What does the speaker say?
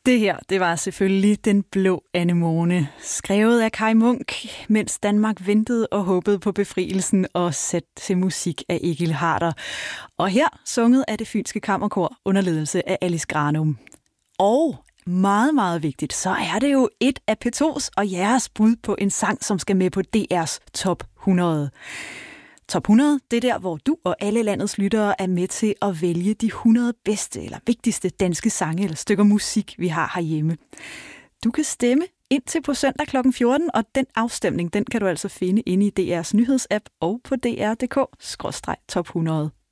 Det her, det var selvfølgelig Den Blå Anemone, skrevet af Kai Munk, mens Danmark ventede og håbede på befrielsen og sat til musik af Egil Harder. Og her sunget af det Fynske Kammerkor under ledelse af Alice Granum. Og meget, meget vigtigt, så er det jo et af P2's og jeres bud på en sang, som skal med på DR's Top 100. Top 100, det er der, hvor du og alle landets lyttere er med til at vælge de 100 bedste eller vigtigste danske sange eller stykker musik, vi har herhjemme. Du kan stemme indtil på søndag kl. 14, og den afstemning, den kan du altså finde inde i DR's nyhedsapp og på dr.dk/top 100.